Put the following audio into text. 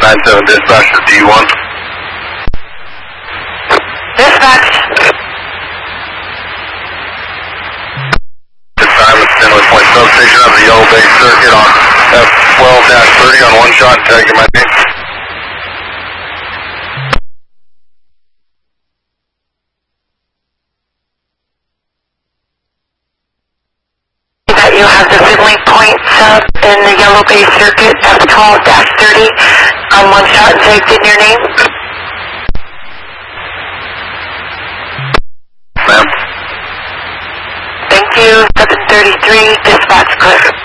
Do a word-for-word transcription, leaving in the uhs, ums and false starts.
nine seven dispatch to D one. Dispatch. This time at Stanley Point substation of the Yellow Bay Circuit on F twelve thirty on one shot, tagging my name. That you have the Finley Point sub in the Yellow Bay Circuit, F twelve thirty on one shot, tagged in your name. Ma'am. Thank you, seven thirty-three, dispatch clear.